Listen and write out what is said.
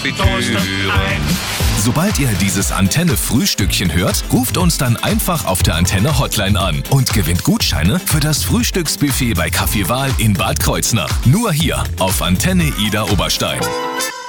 Sobald ihr dieses Antenne-Frühstückchen hört, ruft uns dann einfach auf der Antenne-Hotline an und gewinnt Gutscheine für das Frühstücksbuffet bei Café Wahl in Bad Kreuznach. Nur hier auf Antenne Ida Oberstein.